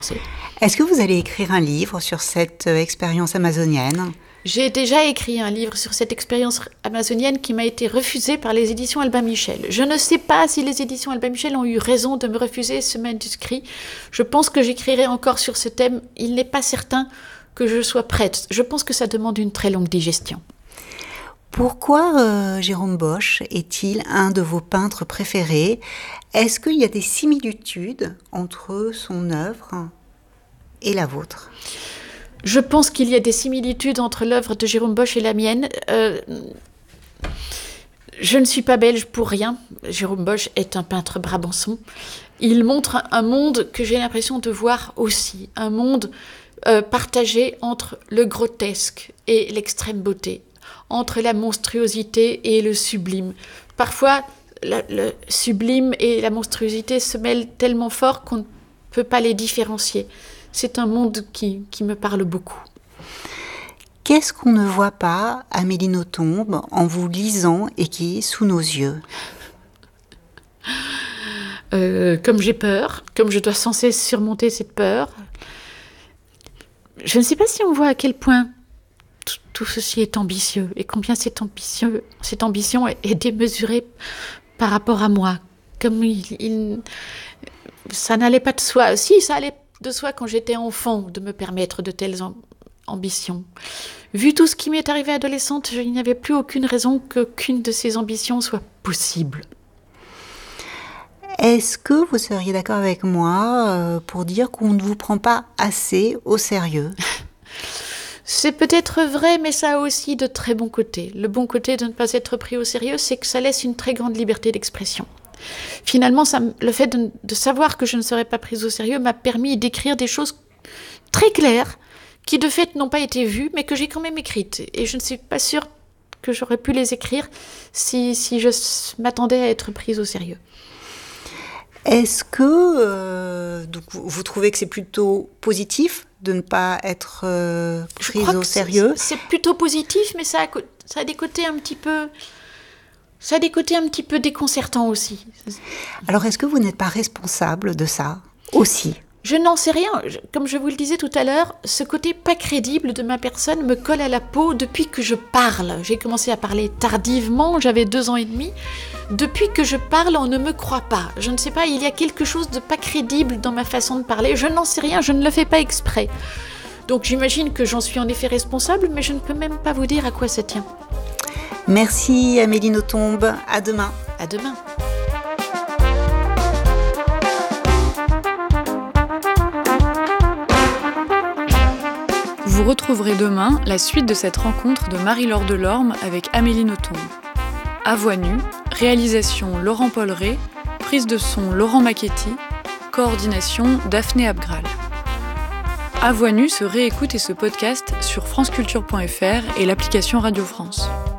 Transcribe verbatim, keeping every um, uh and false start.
Est-ce que vous allez écrire un livre sur cette euh, expérience amazonienne ? J'ai déjà écrit un livre sur cette expérience amazonienne qui m'a été refusé par les éditions Albin Michel. Je ne sais pas si les éditions Albin Michel ont eu raison de me refuser ce manuscrit. Je pense que j'écrirai encore sur ce thème. Il n'est pas certain que je sois prête. Je pense que ça demande une très longue digestion. Pourquoi euh, Jérôme Bosch est-il un de vos peintres préférés ? Est-ce qu'il y a des similitudes entre son œuvre et la vôtre ? Je pense qu'il y a des similitudes entre l'œuvre de Jérôme Bosch et la mienne. Euh, je ne suis pas belge pour rien. Jérôme Bosch est un peintre brabançon. Il montre un monde que j'ai l'impression de voir aussi. Un monde euh, partagé entre le grotesque et l'extrême beauté, entre la monstruosité et le sublime. Parfois, la, le sublime et la monstruosité se mêlent tellement fort qu'on ne peut pas les différencier. C'est un monde qui, qui me parle beaucoup. Qu'est-ce qu'on ne voit pas, Amélie Nothomb, en vous lisant et qui est sous nos yeux ? euh, Comme j'ai peur, comme je dois sans cesse surmonter cette peur. Je ne sais pas si on voit à quel point tout, tout ceci est ambitieux et combien c'est ambitieux, cette ambition est, est démesurée par rapport à moi. Comme il, il, ça n'allait pas de soi. Si, ça allait de soi quand j'étais enfant de me permettre de telles amb- ambitions. Vu tout ce qui m'est arrivé adolescente, il n'y avait plus aucune raison qu'aucune de ces ambitions soit possible. Est-ce que vous seriez d'accord avec moi euh, pour dire qu'on ne vous prend pas assez au sérieux ? C'est peut-être vrai, mais ça a aussi de très bons côtés. Le bon côté de ne pas être pris au sérieux, c'est que ça laisse une très grande liberté d'expression. Finalement, ça, le fait de, de savoir que je ne serais pas prise au sérieux m'a permis d'écrire des choses très claires qui de fait n'ont pas été vues, mais que j'ai quand même écrites. Et je ne suis pas sûre que j'aurais pu les écrire si, si je m'attendais à être prise au sérieux. Est-ce que euh, donc vous, vous trouvez que c'est plutôt positif de ne pas être euh, prise au sérieux ? c'est, c'est plutôt positif, mais ça a, ça a des côtés un petit peu... Ça a des côtés un petit peu déconcertants aussi. Alors, est-ce que vous n'êtes pas responsable de ça aussi ? Je n'en sais rien. Comme je vous le disais tout à l'heure, ce côté pas crédible de ma personne me colle à la peau depuis que je parle. J'ai commencé à parler tardivement, j'avais deux ans et demi. Depuis que je parle, on ne me croit pas. Je ne sais pas, il y a quelque chose de pas crédible dans ma façon de parler. Je n'en sais rien, je ne le fais pas exprès. Donc j'imagine que j'en suis en effet responsable, mais je ne peux même pas vous dire à quoi ça tient. Merci Amélie Nothomb, à demain. À demain. Vous retrouverez demain la suite de cette rencontre de Marie-Laure Delorme avec Amélie Nothomb. À voix nue, réalisation Laurent Polleret, prise de son Laurent Macchetti, coordination Daphné Abgral. À voix nue se réécoute et se podcast sur franceculture point f r et l'application Radio France.